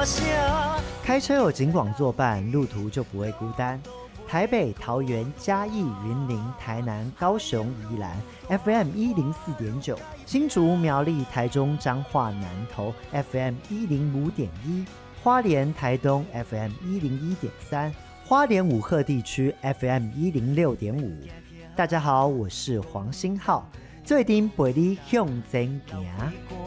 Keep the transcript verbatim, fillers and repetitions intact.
声。 开车有警广作伴，路途就不会孤单。台北、桃园、嘉义、云林、台南、高雄、宜兰 F M 一零四点九，新竹、苗栗、台中、彰化、南投 F M 一零五点一，花莲、台东 F M 一零一点三，花莲武鹤地区 F M 一零六点五。大家好，我是黄星浩，最顶陪你向前行。